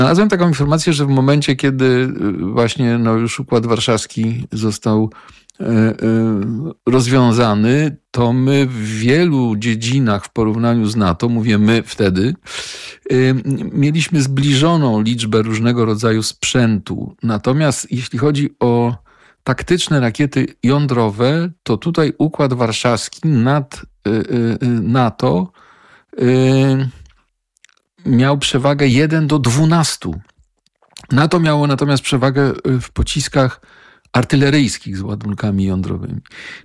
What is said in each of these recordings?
Znalazłem taką informację, że w momencie, kiedy właśnie już Układ Warszawski został rozwiązany, to my w wielu dziedzinach w porównaniu z NATO, mówię my wtedy, mieliśmy zbliżoną liczbę różnego rodzaju sprzętu. Natomiast jeśli chodzi o taktyczne rakiety jądrowe, to tutaj Układ Warszawski nad NATO miał przewagę 1:12. NATO miało natomiast przewagę w pociskach artyleryjskich z ładunkami jądrowymi.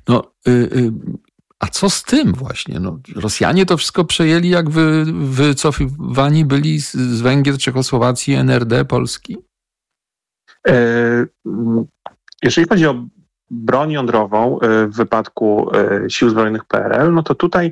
A co z tym właśnie? Rosjanie to wszystko przejęli, jak wycofywani byli z Węgier, Czechosłowacji, NRD, Polski? Jeżeli chodzi o broń jądrową w wypadku Sił Zbrojnych PRL, no to tutaj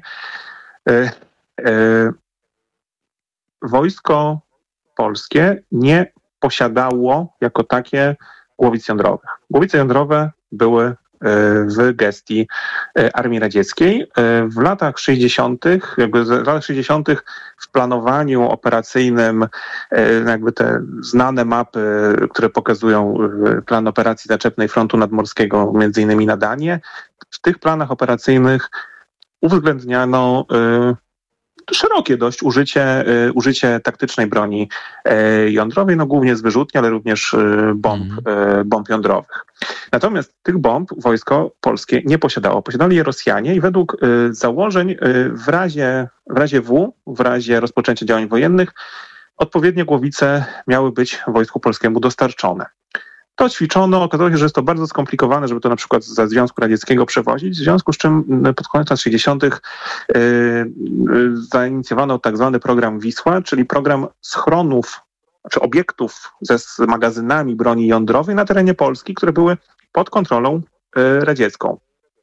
wojsko polskie nie posiadało jako takie głowic jądrowych. Głowice jądrowe były w gestii Armii Radzieckiej. W latach 60., w planowaniu operacyjnym, jakby te znane mapy, które pokazują plan operacji zaczepnej frontu nadmorskiego, między innymi na Danię, w tych planach operacyjnych uwzględniano szerokie dość użycie taktycznej broni jądrowej, głównie z wyrzutni, ale również bomb jądrowych. Natomiast tych bomb wojsko polskie nie posiadało. Posiadali je Rosjanie i według założeń w razie rozpoczęcia działań wojennych odpowiednie głowice miały być wojsku polskiemu dostarczone. To ćwiczono, okazało się, że jest to bardzo skomplikowane, żeby to na przykład ze Związku Radzieckiego przewozić, w związku z czym pod koniec lat 60. Zainicjowano tak zwany program Wisła, czyli program schronów, czy obiektów ze magazynami broni jądrowej na terenie Polski, które były pod kontrolą radziecką.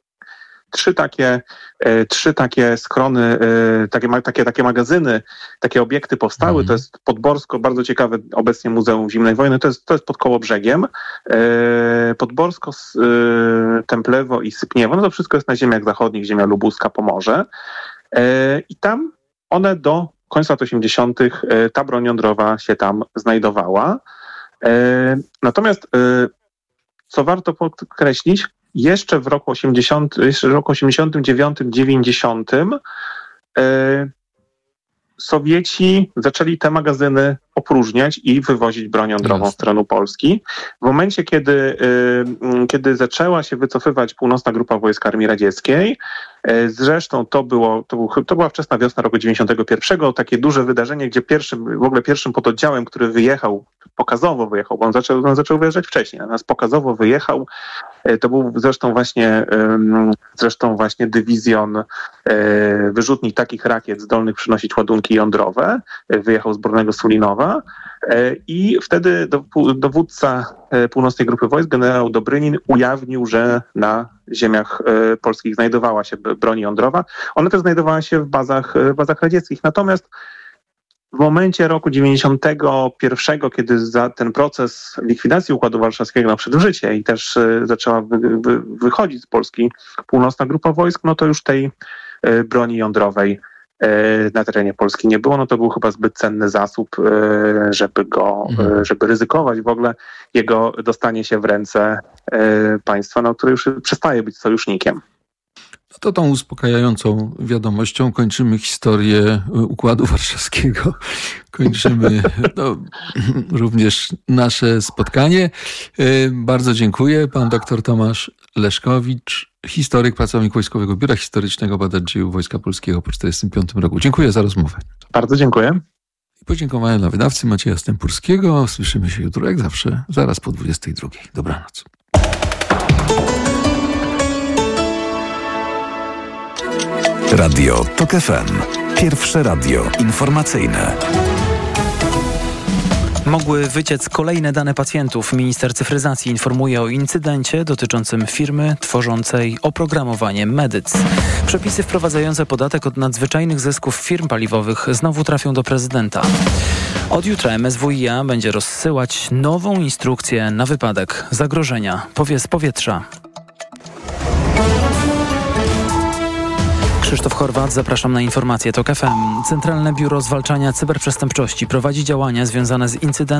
Trzy takie schrony, takie magazyny, takie obiekty powstały. To jest Podborsko, bardzo ciekawe obecnie Muzeum Zimnej Wojny, to jest pod Kołobrzegiem. Podborsko, Templewo i Sypniewo, to wszystko jest na ziemiach zachodnich, ziemia lubuska, Pomorze. I tam one do końca lat 80. ta broń jądrowa się tam znajdowała. Natomiast, co warto podkreślić, jeszcze w roku 89-90 Sowieci zaczęli te magazyny opróżniać i wywozić broń jądrową z terenu Polski. W momencie, kiedy zaczęła się wycofywać północna grupa wojsk Armii Radzieckiej, zresztą to była wczesna wiosna roku 91, takie duże wydarzenie, gdzie pierwszym pododdziałem, który pokazowo wyjechał, bo on zaczął wyjeżdżać wcześniej, natomiast pokazowo wyjechał, to był zresztą właśnie dywizjon wyrzutni takich rakiet zdolnych przynosić ładunki jądrowe, wyjechał z Bornego Sulinowa i wtedy dowódca północnej grupy wojsk, generał Dobrynin, ujawnił, że na ziemiach polskich znajdowała się broń jądrowa. Ona też znajdowała się w bazach radzieckich. Natomiast w momencie roku 91, kiedy ten proces likwidacji Układu Warszawskiego wszedł w życie i też zaczęła wychodzić z Polski północna grupa wojsk, to już tej broni jądrowej na terenie Polski nie było. To był chyba zbyt cenny zasób, żeby ryzykować w ogóle jego dostanie się w ręce państwa, które już przestaje być sojusznikiem. To tą uspokajającą wiadomością kończymy historię Układu Warszawskiego. Kończymy również nasze spotkanie. Bardzo dziękuję. Pan dr Tomasz Leszkowicz, historyk, pracownik Wojskowego Biura Historycznego, badacz dziejów Wojska Polskiego po 1945 roku. Dziękuję za rozmowę. Bardzo dziękuję. I podziękowania dla wydawcy Macieja Stępurskiego. Słyszymy się jutro, jak zawsze, zaraz po 22. Dobranoc. Radio TOK FM. Pierwsze radio informacyjne. Mogły wyciec kolejne dane pacjentów. Minister cyfryzacji informuje o incydencie dotyczącym firmy tworzącej oprogramowanie Medyc. Przepisy wprowadzające podatek od nadzwyczajnych zysków firm paliwowych znowu trafią do prezydenta. Od jutra MSWiA będzie rozsyłać nową instrukcję na wypadek zagrożenia z powietrza. Krzysztof Horwat, zapraszam na informacje TOK FM. Centralne Biuro Zwalczania Cyberprzestępczości prowadzi działania związane z incydentem